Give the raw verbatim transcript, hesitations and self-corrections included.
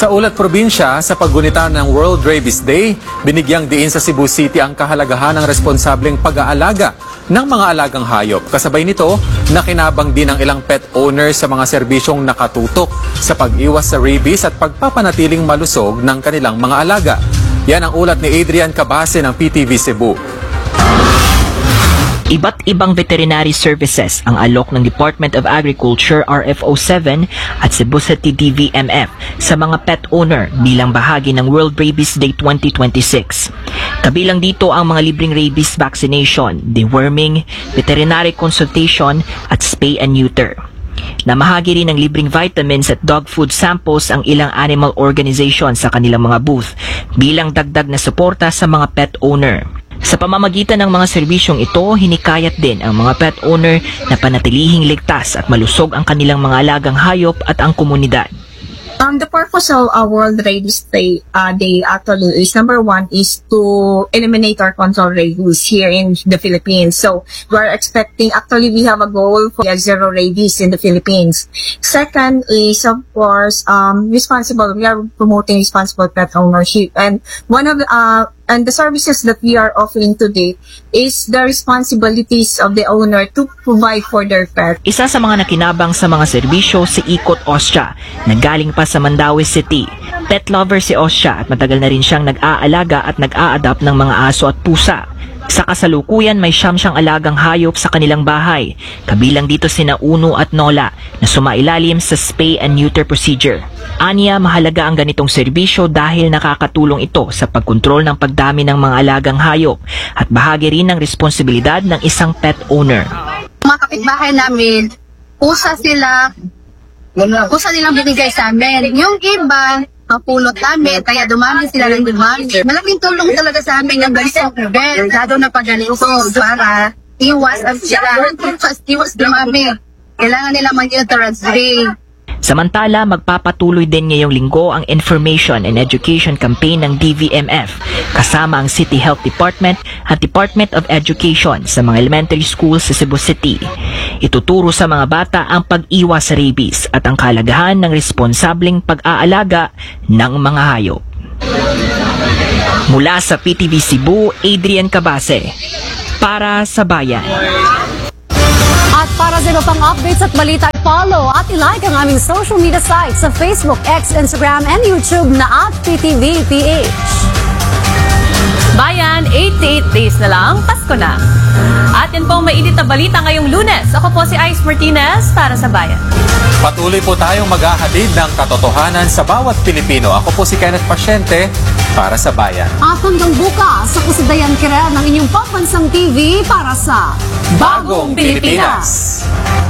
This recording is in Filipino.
Sa ulat probinsya, sa paggunita ng World Rabies Day, binigyang diin sa Cebu City ang kahalagahan ng responsableng pag-aalaga ng mga alagang hayop. Kasabay nito, nakinabang din ang ilang pet owners sa mga serbisyong nakatutok sa pag-iwas sa rabies at pagpapanatiling malusog ng kanilang mga alaga. Yan ang ulat ni Adrian Cabase ng P T V Cebu. Iba't ibang veterinary services ang alok ng Department of Agriculture R F O seven at Cebu City D V M F sa mga pet owner bilang bahagi ng World Rabies Day twenty twenty-six. Kabilang dito ang mga libreng rabies vaccination, deworming, veterinary consultation at spay and neuter. Namahagi rin ng libreng vitamins at dog food samples ang ilang animal organization sa kanilang mga booth bilang dagdag na suporta sa mga pet owner. Sa pamamagitan ng mga serbisyong ito, hinikayat din ang mga pet owner na panatilihing ligtas at malusog ang kanilang mga alagang hayop at ang komunidad. Um, the purpose of our World Rabies Day, uh, Day actually is number one is to eliminate or control rabies here in the Philippines. So we're expecting, actually we have a goal for zero rabies in the Philippines. Second is of course um, responsible. We are promoting responsible pet ownership, and one of the, uh, and the services that we are offering today is the responsibilities of the owner to provide for their pet. Isa sa mga nakinabang sa mga serbisyo si Ikot Ostia na galing pa sa Mandaue City. Pet lover si Ostia at matagal na rin siyang nag-aalaga at nag-a-adapt ng mga aso at pusa. Sa kasalukuyan may siyam siyang alagang hayop sa kanilang bahay. Kabilang dito sina Uno at Nola na sumailalim sa spay and neuter procedure. Aniya, mahalaga ang ganitong serbisyo dahil nakakatulong ito sa pagkontrol ng pagdami ng mga alagang hayop at bahagi rin ng responsibilidad ng isang pet owner. Mga kapitbahay namin, pusa sila, pusa nilang binigay sa amin. Yung iba, mapulot namin, kaya dumami sila ng dumami. Malaking tulong talaga sa amin yung ganitong event, lalo na pag ganito para iwas ang sila. Iwas dumami. Kailangan nila mag-uterus ring. Samantala, magpapatuloy din ngayong linggo ang Information and Education Campaign ng D V M F kasama ang City Health Department at Department of Education sa mga elementary schools sa Cebu City. Ituturo sa mga bata ang pag-iwas sa rabies at ang kahalagahan ng responsableng pag-aalaga ng mga hayop. Mula sa P T V Cebu, Adrian Cabase, para sa Bayan. At para sa iba pang updates at balita, follow at ilike ang aming social media sites sa Facebook, X, Instagram, and YouTube na at P T V P H. Bayan, eighty-eight days na lang, Pasko na. At yan po ang mainit na balita ngayong Lunes. Ako po si Ice Martinez para sa Bayan. Patuloy po tayong maghahatid ng katotohanan sa bawat Pilipino. Ako po si Kenneth Pasyente para sa Bayan. At hanggang bukas, ako si Dayan Kirel ng inyong pambansang T V para sa Bagong Pilipinas.